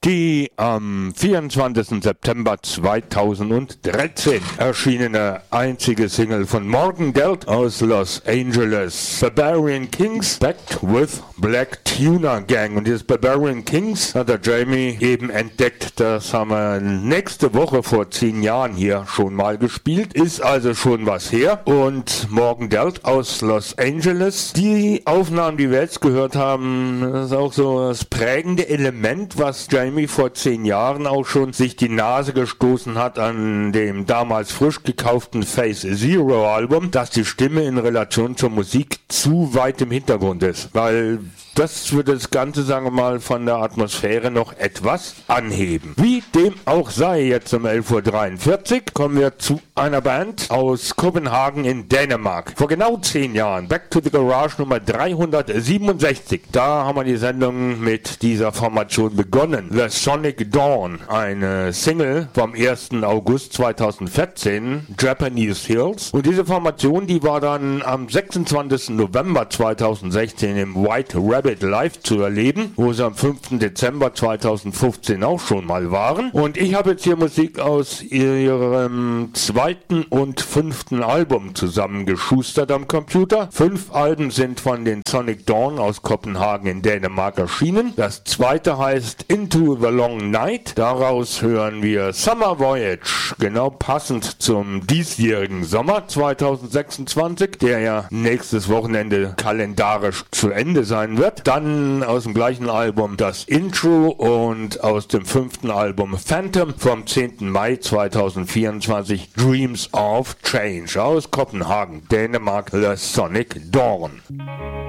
Die am 24. September 2013 erschienene einzige Single von Morgan Delt aus Los Angeles, Barbarian Kings, backed with Black Tuna Gang. Und dieses Barbarian Kings hat der Jamie eben entdeckt. Das haben wir nächste Woche vor 10 Jahren hier schon mal gespielt. Ist also schon was her. Und Morgan Delt aus Los Angeles. Die Aufnahmen, die wir jetzt gehört haben, das ist auch so das prägende Element, was Jamie vor 10 Jahren auch schon sich die Nase gestoßen hat an dem damals frisch gekauften Phase Zero Album, dass die Stimme in Relation zur Musik zu weit im Hintergrund ist, weil das würde das Ganze, sagen wir mal, von der Atmosphäre noch etwas anheben. Wie dem auch sei, jetzt um 11.43 Uhr kommen wir zu einer Band aus Kopenhagen in Dänemark. Vor genau 10 Jahren, Back to the Garage Nummer 367. Da haben wir die Sendung mit dieser Formation begonnen. The Sonic Dawn, eine Single vom 1. August 2014, Japanese Hills. Und diese Formation, die war dann am 26. November 2016 im White Rabbit live zu erleben, wo sie am 5. Dezember 2015 auch schon mal waren. Und ich habe jetzt hier Musik aus ihrem 2. und 5. Album zusammengeschustert am Computer. 5 Alben sind von den Sonic Dawn aus Kopenhagen in Dänemark erschienen. Das 2. heißt Into the Long Night. Daraus hören wir Summer Voyage, genau passend zum diesjährigen Sommer 2026, der ja nächstes Wochenende kalendarisch zu Ende sein wird. Dann aus dem gleichen Album das Intro und aus dem 5. Album Phantom vom 10. Mai 2024 Dreams of Change aus Kopenhagen, Dänemark, The Sonic Dawn.